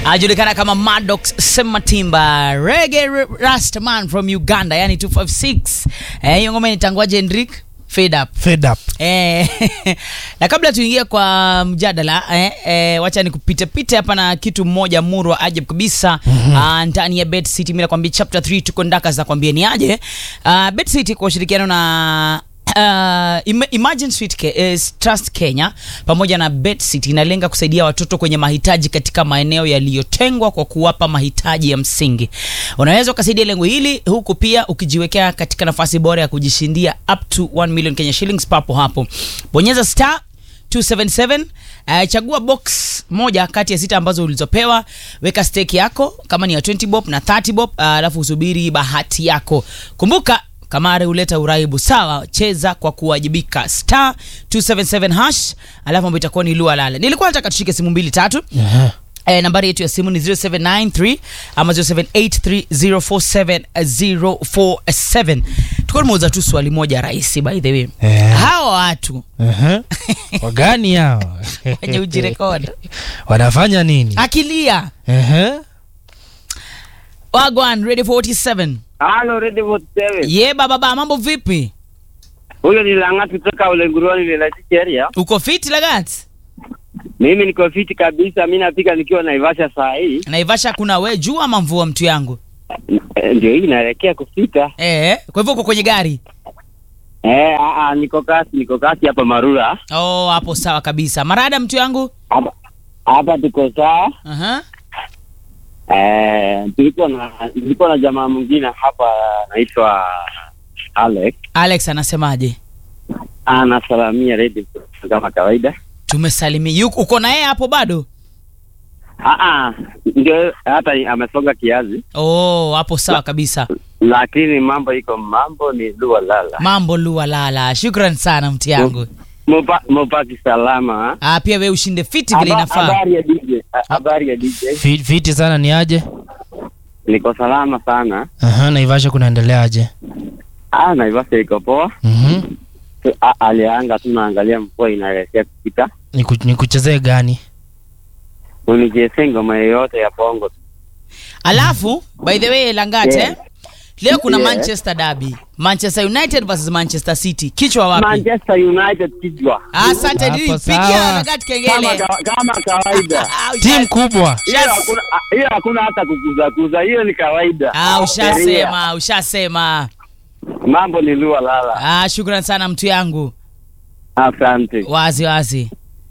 Ajulikana kama Maddox Sematimba, Reggae Rastaman from Uganda, yani 256. Hiyo ngoma inatangwaje Hendrik? Fade up. Na kabla tuingie kwa mjadala, wacha nikupite hapa na kitu mmoja murwa ajabu kabisa ndani ya Bed City. Mimi nakwambia chapter 3 tuko ndaka za kwambia ni aje. Bed City kwa ushirikiano na Imagine Sweet Trust Kenya pamoja na Bed City inalenga kusaidia watoto kwenye mahitaji katika maeneo yaliyotengwa kwa kuwapa mahitaji ya msingi. Unaweza kusaidia lengo hili huku pia ukijiwekea katika nafasi bora ya kujishindia up to 1 million Kenya shillings papo hapo. Bonyeza star 277, chagua box moja kati ya sita ambazo ulizopewa, weka stake yako kama ni ya 20 bob na 30 bob, alafu usubiri bahati yako. Kumbuka Kamare huleta uraibu, sawa, cheza kwa kuwajibika. Star 277 hash, alafu mambo itakuwa ni lua lala. Nilikuwa nataka tushike simu 2-3. Nambari yetu ya simu ni 0793 ama 0783047047. Tuko tumeuza tu swali moja rahisi by the way. Hao watu wagani hao wenye ujirekoda wanafanya nini? Akilia. Wagwan ready 47. Hello, ready 47. Baba, mambo vipi? Huyo ni Langati kutoka Ulenguroni ni Nigeria. Uko fit Langati? Mimi niko fit kabisa. Mimi napika nikiwa Naivasha saa hii. Naivasha kuna wewe jua ama mvua mtu yangu? Ndio hii inaelekea kufika. Kwa hivyo uko kwenye gari? Niko kasi hapa Marura. Hapo sawa kabisa. Marada mtu yangu? Hapa tuko sawa. Tulikuwa na jamaa mwingine hapa anaitwa Alex anasemaje? Anasalamia ready kama kawaida. Tumesalimia. Uko na yeye hapo bado? Ndio hata amesonga kiazi. Hapo sawa kabisa. Lakini mambo ni lua lala. Mambo lua lala. Shukran sana mti yangu. Mopaki salama. Pia wewe ushinde fiti vile inafaa. Habari ya DJ. Fiti sana ni aje? Niko salama sana. Naivasha kunaendelea aje? Naivasha iko poa. Alianga tunaangalia mvua inaelekea kupita. Nikuchezee gani? Unichezee ngoma yote ya bongo. Alafu by the way Langate, leo kuna Manchester derby. Manchester United versus Manchester City. Kichwa wapi? Manchester United kichwa. Asante nilipigia Langate kengele. Kama kawaida. Timu kubwa. Hiyo hakuna hata kukuza. Hiyo ni kawaida. Ushasema. Mambo ni lua lala. Shukrani sana mtu yangu. Asante. Wazi.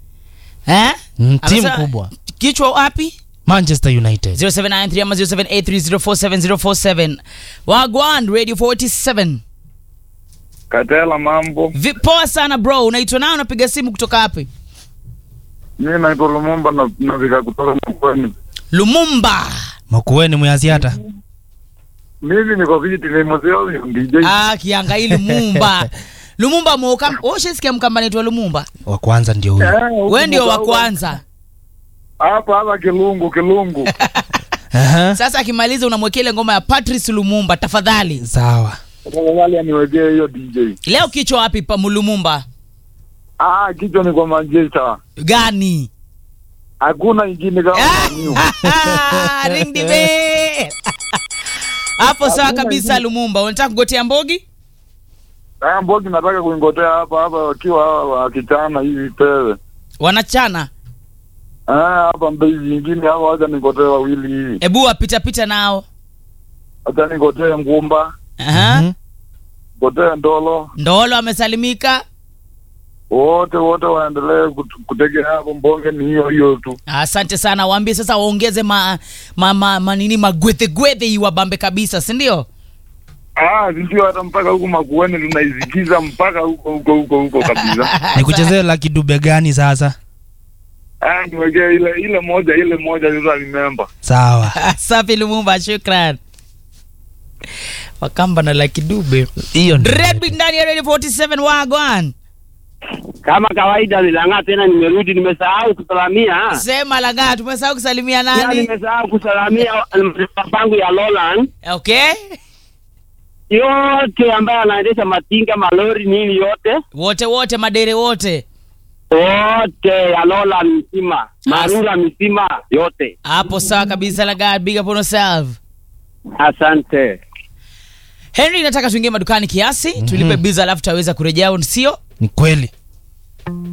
Timu kubwa. Kichwa wapi? Manchester United. 0793 ama 0783047047. Wagwan Radio 47. Katela mambo. Poa sana bro. Unaitwa nani, unapiga simu kutoka wapi? Mimi naitwa Lumumba na nafika kutoka Makueni. Lumumba. Makueni Mwaziata. Mimi niko viti ni mzee DJ. Kianga hili Lumumba. Lumumba mwoka. Ushesikia mkamba anaitwa Lumumba? Wa kwanza ndio huyo. Wewe ndio wa kwanza. Hapa Kilungu. Sasa akimaliza unamwekea ile ngoma ya Patrice Lumumba tafadhali. Sawa. Tafadhali aniwekee hiyo DJ. Leo kichwa wapi pa Lumumba? Kichwa ni kwa Manchester. Gani? Hakuna ingine kama hiyo. Ring the bell. Hapo sawa kabisa Lumumba. Unataka kugotea Mbogi? Mbogi nataka kuingotea hapa wakiwa wakichana hivi pewe. Wanachana? Hapa mbili nyingine hao wacha ningotee wawili hivi. Ebu apita nao. Acha ningotee Ngumba. Ngotee Ndolo amesalimika. Wote waendelee kutegea hapo mbonge ni hiyo tu. Asante sana, waambie sasa waongeze nini magwethe iwabambe kabisa, si ndio? Ndio hata mpaka huko Makueni tunaizikiza mpaka huko kabisa. Nikuchezee Lucky Dube gani sasa? Niwekee ile moja sasa remember. Sawa. Safi Lumumba, shukran. Wakamba na Lucky Dube. Hiyo ndio. Red ndani ya Radio 47 Wagwan. Kama kawaida Langati tena nimerudi, nimesahau kusalamia. Sema Langati, umesahau kusalimia nani? Nimesahau kusalamia mpango ya Lowland. Okay. Yote ambaye anaendesha matinga, malori nini yote. Wote madere wote. wote, Alola mzima, Marura mzima, yote. Hapo sawa kabisa Lagat, big up on yourself. Asante. Henry, nataka tuingie madukani kiasi, tulipe biza alafu tutaweza kurejea, sio? Ni kweli.